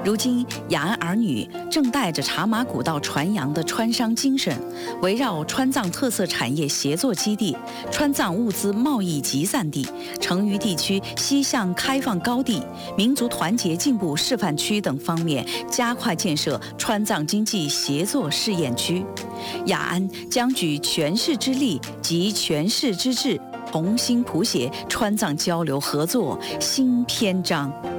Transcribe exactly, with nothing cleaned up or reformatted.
如今，雅安儿女正带着茶马古道传扬的川商精神，围绕川藏特色产业协作基地、川藏物资贸易集散地、成渝地区西向开放高地、民族团结进步示范区等方面，加快建设川藏经济协作试验区。雅安将举全市之力及全市之志，重新谱写川藏交流合作新篇章。